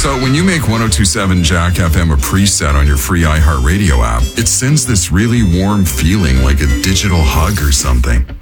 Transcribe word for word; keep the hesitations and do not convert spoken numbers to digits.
So when you make ten twenty-seven Jack F M a preset on your free iHeartRadio app, it sends this really warm feeling like a digital hug or something.